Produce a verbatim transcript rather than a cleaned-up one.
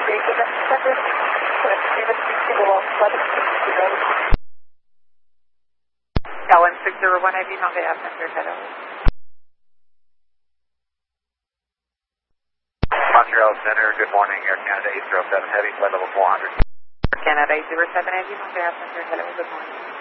Ellen six zero one Heavy Montreal Center, hello. Montreal Center, good morning, Air Canada eight zero seven Heavy, flight level four hundred. Canada eight zero seven Heavy Montreal Center, hello, good morning.